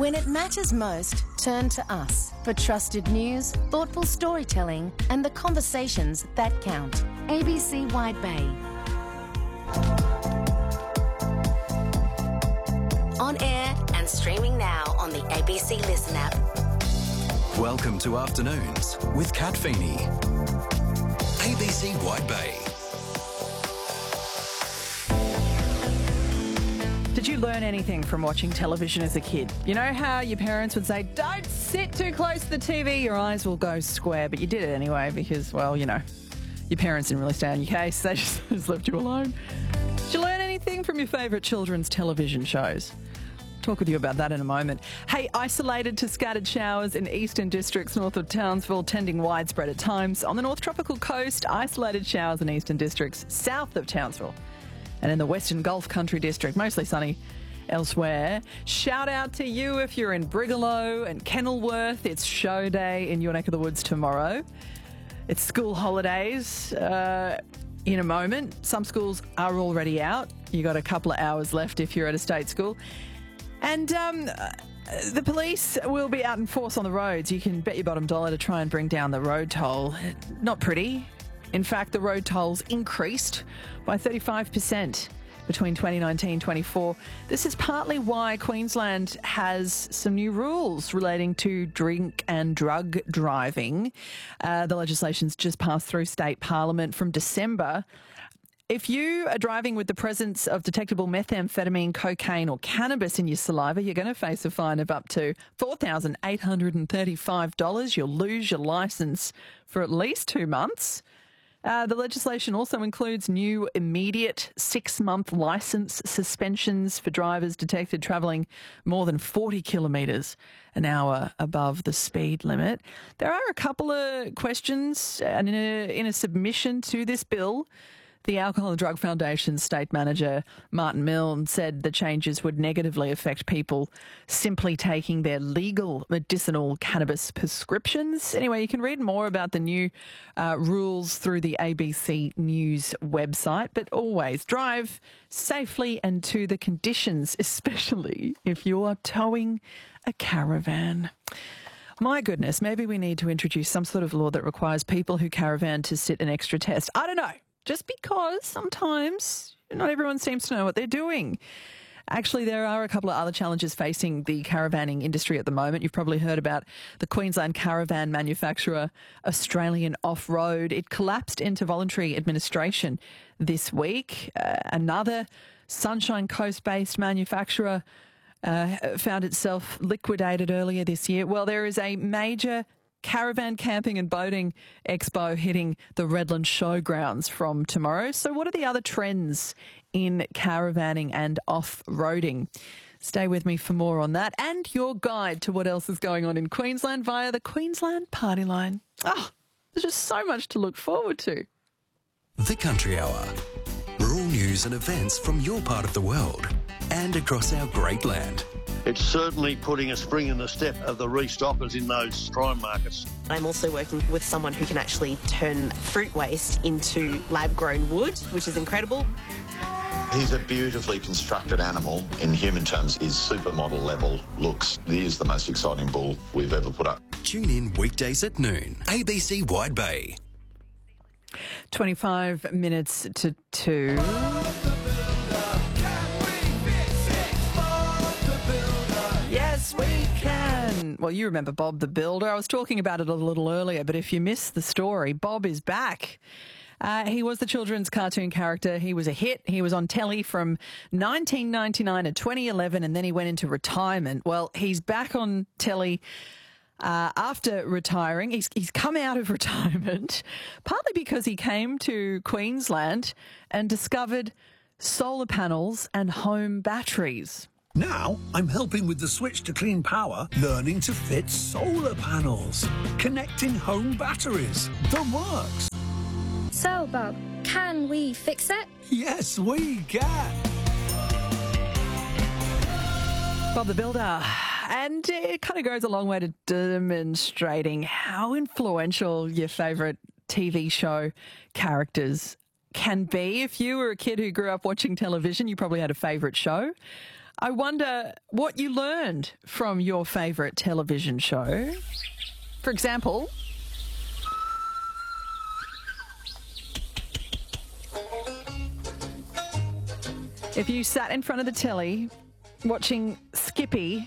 When it matters most, turn to us for trusted news, thoughtful storytelling, and the conversations that count. ABC Wide Bay. On air and streaming now on the ABC Listen app. Welcome to Afternoons with Kat Feeney. ABC Wide Bay. Did you learn anything from watching television as a kid? You know how your parents would say, don't sit too close to the TV, your eyes will go square, but you did it anyway because, well, you know, your parents didn't really stay on your case, they just left you alone. Did you learn anything from your favourite children's television shows? Talk with you about that in a moment. Hey, isolated to scattered showers in eastern districts north of Townsville, tending widespread at times. On the North Tropical Coast, isolated showers in eastern districts south of Townsville. And in the Western Gulf Country District, mostly sunny elsewhere. Shout out to you if you're in Brigalow and Kenilworth. It's show day in your neck of the woods tomorrow. It's school holidays in a moment. Some schools are already out. You got a couple of hours left if you're at a state school. And the police will be out in force on the roads. You can bet your bottom dollar to try and bring down the road toll. Not pretty. In fact, the road tolls increased by 35% between 2019-24. This is partly why Queensland has some new rules relating to drink and drug driving. The legislation's just passed through state parliament from December. If you are driving with the presence of detectable methamphetamine, cocaine or cannabis in your saliva, you're going to face a fine of up to $4,835. You'll lose your licence for at least 2 months. The legislation also includes new immediate 6-month licence suspensions for drivers detected travelling more than 40 kilometres an hour above the speed limit. There are a couple of questions in a submission to this bill. The Alcohol and Drug Foundation's state manager, Martin Milne, said the changes would negatively affect people simply taking their legal medicinal cannabis prescriptions. Anyway, you can read more about the new rules through the ABC News website, but always drive safely and to the conditions, especially if you are towing a caravan. My goodness, maybe we need to introduce some sort of law that requires people who caravan to sit an extra test. I don't know. Just because sometimes not everyone seems to know what they're doing. Actually, there are a couple of other challenges facing the caravanning industry at the moment. You've probably heard about the Queensland caravan manufacturer, Australian Off-Road. It collapsed into voluntary administration this week. Another Sunshine Coast-based manufacturer found itself liquidated earlier this year. Well, there is a major caravan camping and boating expo hitting the Redland Showgrounds from tomorrow. So what are the other trends in caravanning and off-roading? Stay with me for more on that and your guide to what else is going on in Queensland via the Queensland Party Line. Oh, there's just so much to look forward to. The Country Hour. Rural news and events from your part of the world and across our great land. It's certainly putting a spring in the step of the restockers in those prime markets. I'm also working with someone who can actually turn fruit waste into lab-grown wood, which is incredible. He's a beautifully constructed animal. In human terms, his supermodel level looks. He is the most exciting bull we've ever put up. Tune in weekdays at noon. ABC Wide Bay. 25 minutes to 2. Yes, we can. Well, you remember Bob the Builder. I was talking about it a little earlier, but if you missed the story, Bob is back. He was the children's cartoon character. He was a hit. He was on telly from 1999 to 2011, and then he went into retirement. Well, he's back on telly after retiring. He's come out of retirement, partly because he came to Queensland and discovered solar panels and home batteries. Now, I'm helping with the switch to clean power, learning to fit solar panels, connecting home batteries. The works. So, Bob, can we fix it? Yes, we can. Bob the Builder. And it kind of goes a long way to demonstrating how influential your favourite TV show characters can be. If you were a kid who grew up watching television, you probably had a favourite show. I wonder what you learned from your favourite television show. For example, if you sat in front of the telly watching Skippy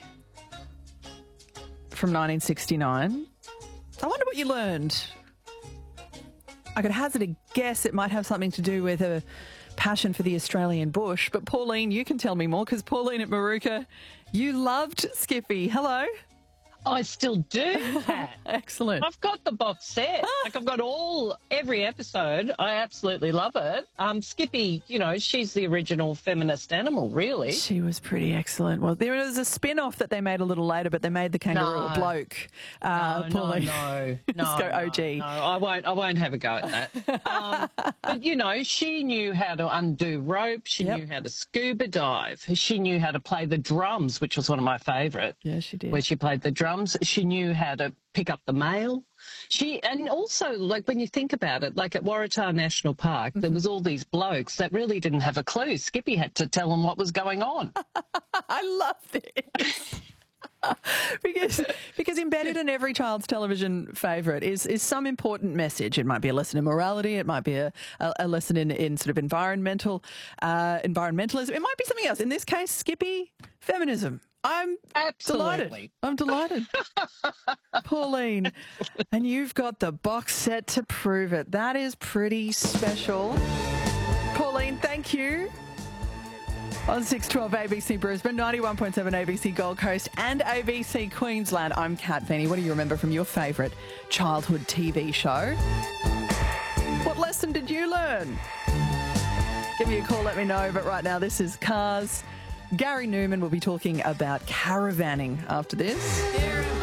from 1969, I wonder what you learned. I could hazard a guess it might have something to do with a passion for the Australian bush. But Pauline, you can tell me more, because Pauline at Maruka, you loved Skippy. Hello. I still do, Pat. Excellent. I've got the box set. Like, I've got every episode. I absolutely love it. Skippy, you know, she's the original feminist animal, really. She was pretty excellent. Well, there was a spin-off that they made a little later, but they made the kangaroo a bloke. Pauline. No. Let's go OG. No, I won't have a go at that. But, you know, she knew how to undo rope. She knew how to scuba dive. She knew how to play the drums, which was one of my favourite. Yeah, she did. Where she played the drums. She knew how to pick up the mail. And also, like, when you think about it, like at Waratah National Park, there was all these blokes that really didn't have a clue. Skippy had to tell them what was going on. I love this. because embedded in every child's television favourite is some important message. It might be a lesson in morality. It might be a lesson in sort of environmentalism. It might be something else. In this case, Skippy, feminism. I'm delighted. I'm delighted. Pauline, and you've got the box set to prove it. That is pretty special. Pauline, thank you. On 612 ABC Brisbane, 91.7 ABC Gold Coast and ABC Queensland, I'm Kat Venny. What do you remember from your favourite childhood TV show? What lesson did you learn? Give me a call, let me know. But right now, this is Cars. Gary Newman will be talking about caravanning after this.